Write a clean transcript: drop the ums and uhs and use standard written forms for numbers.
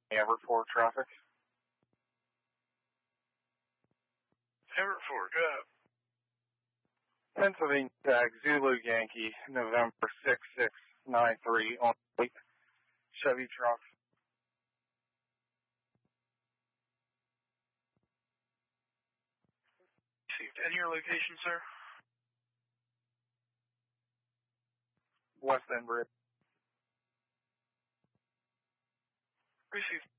Everett traffic. Everett, go ahead. Pennsylvania tag Zulu Yankee, November 6693 on Chevy truck. And your location, sir? West End Bridge. Received.